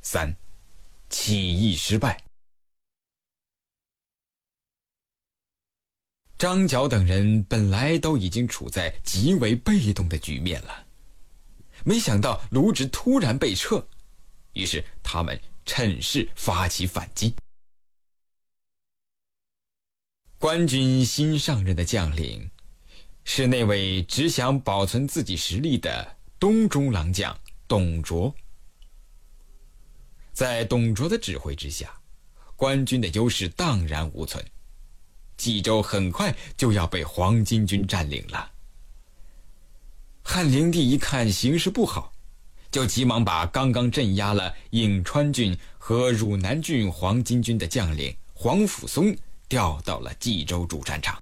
3. 起义失败。张角等人本来都已经处在极为被动的局面了，没想到卢植突然被撤，于是他们趁势发起反击。官军新上任的将领是那位只想保存自己实力的东中郎将董卓。在董卓的指挥之下，官军的优势荡然无存，冀州很快就要被黄巾军占领了。汉灵帝一看形势不好，就急忙把刚刚镇压了颍川郡和汝南郡黄巾军的将领黄甫松调到了冀州主战场。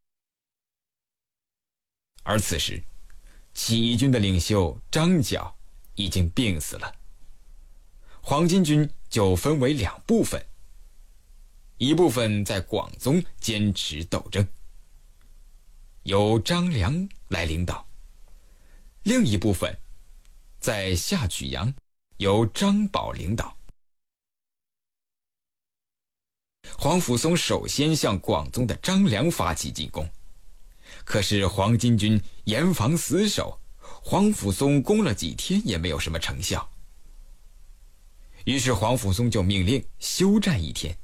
而此时，起义军的领袖张角已经病死了，黄巾军就分为2部分，一部分在广宗坚持斗争，由张良来领导；另一部分在下曲阳，由张宝领导。黄甫松首先向广宗的张良发起进攻，可是黄巾军严防死守，黄甫松攻了几天也没有什么成效。于是黄甫松就命令休战1天。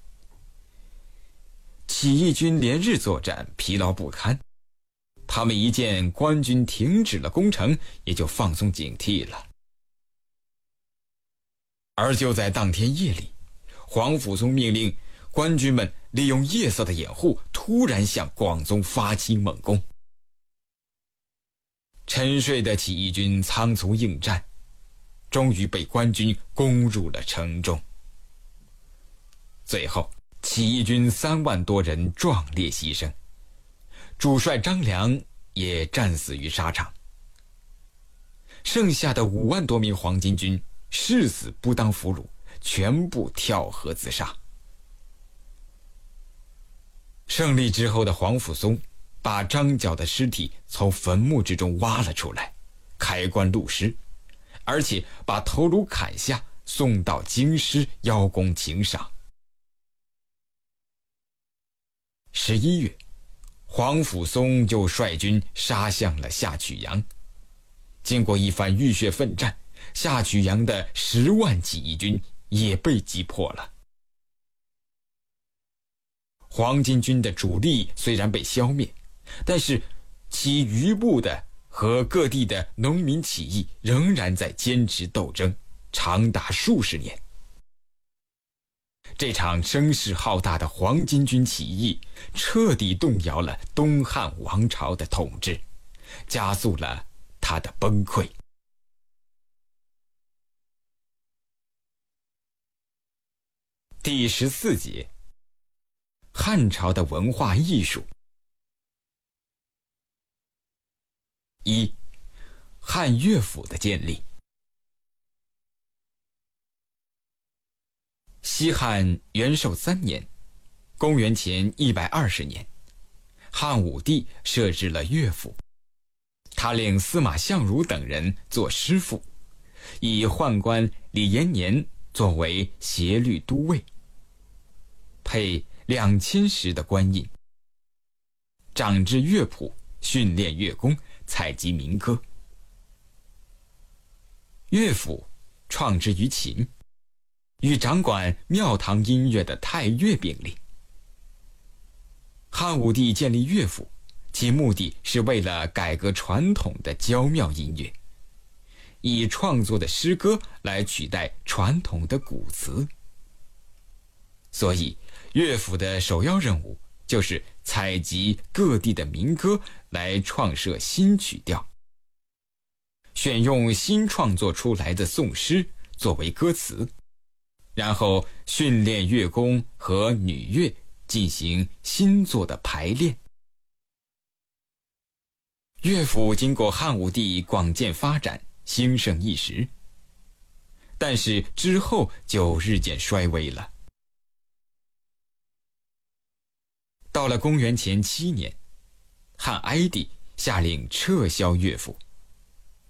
起义军连日作战，疲劳不堪，他们一见官军停止了攻城，也就放松警惕了。而就在当天夜里，黄甫松命令官军们利用夜色的掩护，突然向广宗发起猛攻。沉睡的起义军仓促应战，终于被官军攻入了城中。最后起义军3万多人壮烈牺牲，主帅张良也战死于沙场。剩下的5万多名黄巾军誓死不当俘虏，全部跳河自杀。胜利之后的黄甫松把张角的尸体从坟墓之中挖了出来，开棺录尸，而且把头颅砍下，送到京师邀功请赏。11月，黄甫松就率军杀向了下曲阳。经过一番浴血奋战，下曲阳的10万起义军也被击破了。黄巾军的主力虽然被消灭，但是其余部的和各地的农民起义仍然在坚持斗争，长达数十年。这场声势浩大的黄巾军起义彻底动摇了东汉王朝的统治，加速了它的崩溃。第14节，汉朝的文化艺术。1. 汉乐府的建立。西汉元寿3年，公元前120年，汉武帝设置了乐府，他令司马相如等人做师傅，以宦官李延年作为协律都尉，配2000石的官印，掌制乐谱，训练乐工，采集民歌。乐府创之于秦，与掌管庙堂音乐的太乐并立。汉武帝建立乐府，其目的是为了改革传统的娇妙音乐，以创作的诗歌来取代传统的古词。所以乐府的首要任务就是采集各地的民歌来创设新曲调，选用新创作出来的颂诗作为歌词，然后训练乐工和女乐进行新作的排练。乐府经过汉武帝广建发展，兴盛一时，但是之后就日渐衰微了。到了公元前7年，汉哀帝下令撤销乐府，